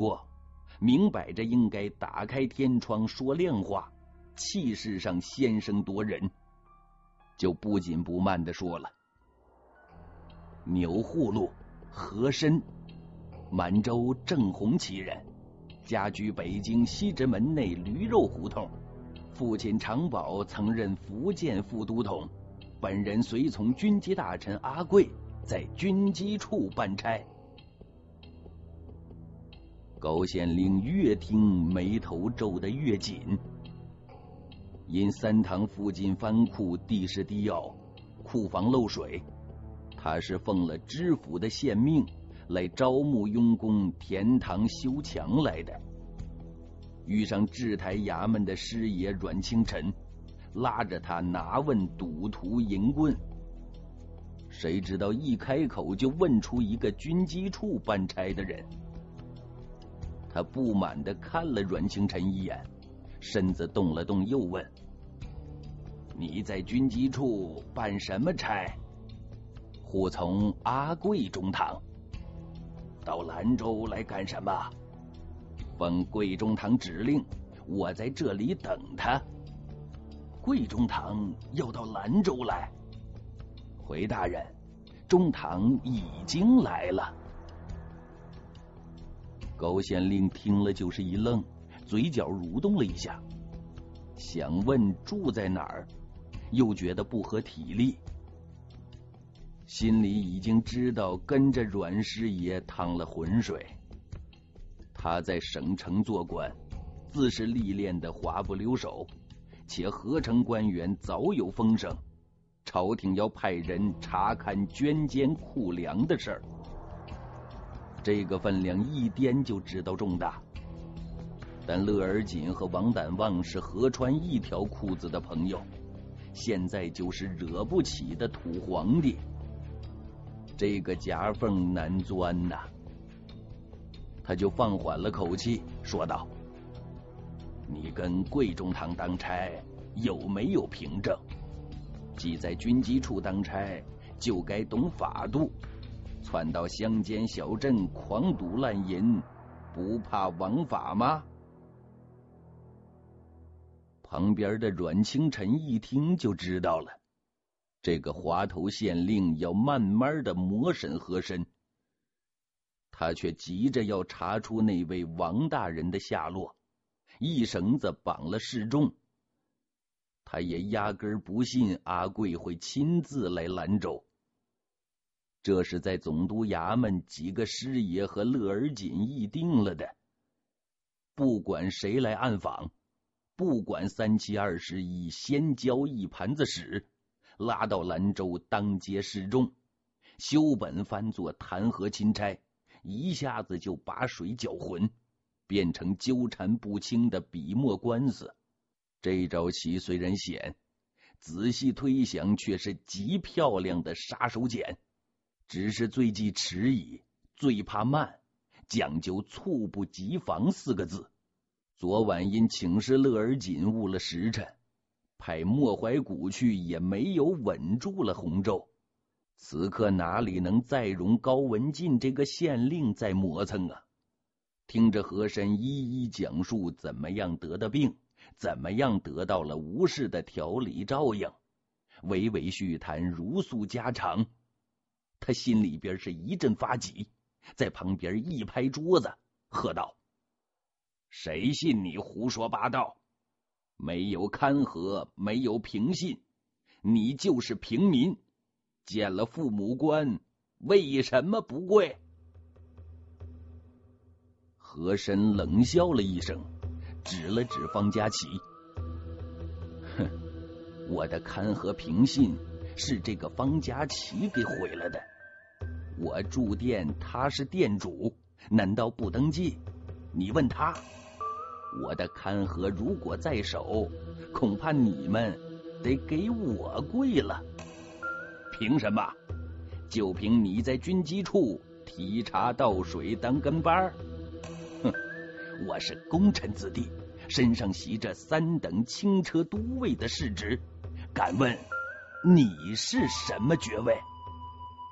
过，明摆着应该打开天窗说亮话，气势上先声夺人，就不紧不慢地说了：牛户路和珅，满洲正红旗人，家居北京西直门内驴肉胡同，父亲常宝曾任福建副都统，本人随从军机大臣阿贵在军机处办差。高县令越听眉头皱得越紧，因三塘附近藩库地势低凹，库房漏水，他是奉了知府的县命来招募佣工填塘修墙来的。遇上制台衙门的师爷阮清晨，拉着他拿问赌徒淫棍，谁知道一开口就问出一个军机处办差的人。他不满地看了阮清晨一眼，身子动了动，又问：你在军机处办什么差？护从阿贵中堂。到兰州来干什么？奉贵中堂指令，我在这里等他。贵中堂要到兰州来？回大人，中堂已经来了。高县令听了就是一愣，嘴角蠕动了一下，想问住在哪儿，又觉得不合体力，心里已经知道跟着阮师爷趟了浑水。他在省城做官，自是历练的滑不溜手，且河城官员早有风声，朝廷要派人查看捐监库粮的事儿。这个分量一掂就知道重大。但乐而锦和王胆旺是合穿一条裤子的朋友，现在就是惹不起的土皇帝，这个夹缝难钻呐。他就放缓了口气说道：你跟贵中堂当差有没有凭证？既在军机处当差，就该懂法度，窜到乡间小镇狂赌滥淫，不怕枉法吗？旁边的阮清晨一听就知道了，这个滑头县令要慢慢的磨审和珅，他却急着要查出那位王大人的下落，一绳子绑了示众。他也压根不信阿贵会亲自来兰州。这是在总督衙门几个师爷和乐而锦议定了的，不管谁来暗访，不管3721，先交一盘子屎，拉到兰州当街示众，修本翻作弹劾钦差，一下子就把水搅浑，变成纠缠不清的笔墨官司。这招棋虽然险，仔细推想却是极漂亮的杀手锏，只是最忌迟疑，最怕慢，讲究猝不及防4个字。昨晚因请示乐而锦误了时辰，派莫怀古去也没有稳住了洪州，此刻哪里能再容高文进这个县令再磨蹭啊？听着和珅一一讲述怎么样得的病，怎么样得到了吴氏的调理照应，娓娓叙谈，如诉家常，他心里边是一阵发急，在旁边一拍桌子喝道：谁信你胡说八道？没有勘合，没有凭信，你就是平民，见了父母官为什么不跪？和珅冷笑了一声，指了指方家琪：哼，我的勘合凭信是这个方家琪给毁了的。我住店，他是店主，难道不登记？你问他。我的勘合如果在手，恐怕你们得给我跪了。凭什么？就凭你在军机处提茶倒水当跟班？哼，我是功臣子弟，身上袭着3等轻车都尉的世职，敢问你是什么爵位？